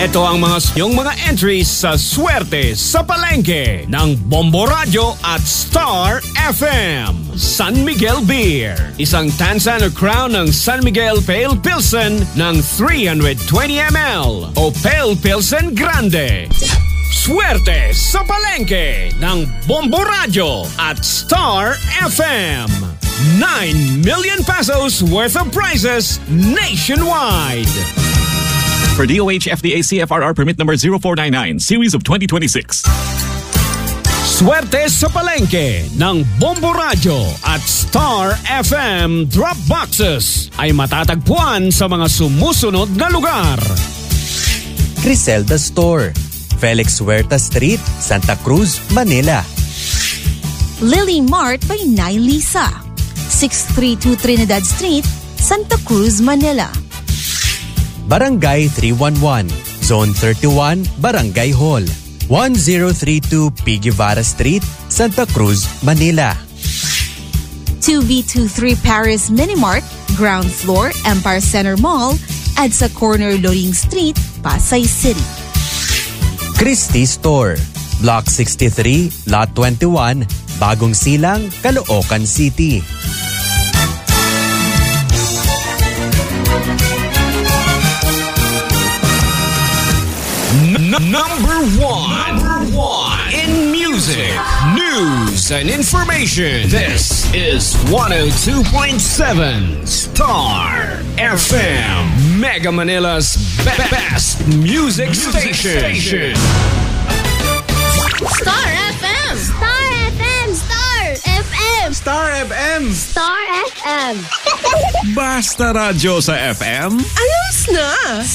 Ito ang yung mga entries sa Swerte sa Palengke ng Bombo Radio at Star FM. San Miguel Beer. Isang Tansan or Crown ng San Miguel Pale Pilsen ng 320ml o Pale Pilsen Grande. Swerte sa Palengke ng Bombo Radio at Star FM. 9 million pesos worth of prizes nationwide. For DOH FDA CFRR permit number 0499, series of 2026. Swerte sa Palengke ng Bombo Radio at Star FM drop boxes ay matatagpuan sa mga sumusunod na lugar. Criselda Store, Felix Huerta Street, Santa Cruz, Manila. Lily Mart by Nay Lisa, 632 Trinidad Street, Santa Cruz, Manila. Barangay 311, Zone 31, Barangay Hall, 1032 P. Guevara Street, Santa Cruz, Manila. 2B23 Paris Minimart, ground floor, Empire Center Mall, at sa corner Loring Street, Pasay City. Christie Store, Block 63, Lot 21, Bagong Silang, Caloocan City. Number one in music, news, and information. This is 102.7 Star FM, Mega Manila's best music station. Star FM! Star FM! Star FM! Star FM! Star FM! Basta radyo sa FM. Ayos na!